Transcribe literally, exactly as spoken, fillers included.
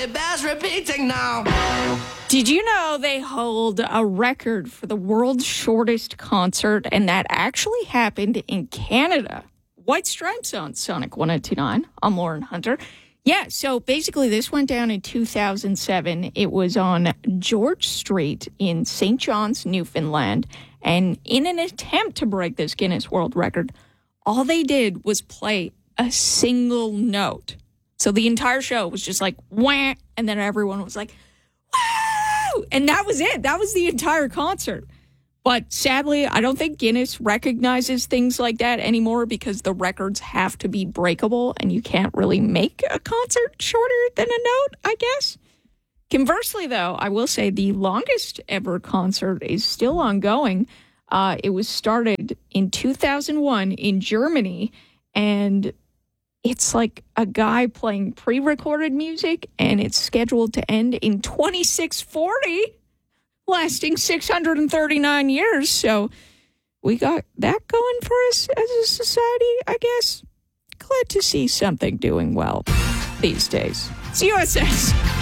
it bears repeating now. Did you know they hold a record for the world's shortest concert, and that actually happened in Canada? White Stripes on Sonic one oh two point nine. I'm Lauren Hunter. Yeah, so basically this went down in two thousand seven. It was on George Street in Saint John's, Newfoundland. And in an attempt to break this Guinness World Record, all they did was play a single note. So the entire show was just like, wah, and then everyone was like, wow! And that was it. That was the entire concert. But sadly, I don't think Guinness recognizes things like that anymore because the records have to be breakable and you can't really make a concert shorter than a note, I guess. Conversely, though, I will say the longest ever concert is still ongoing. Uh, it was started in two thousand one in Germany, and it's like a guy playing pre-recorded music, and it's scheduled to end in twenty-six forty, lasting six hundred thirty-nine years. So we got that going for us as a society, I guess. Glad to see something doing well these days. It's U S S.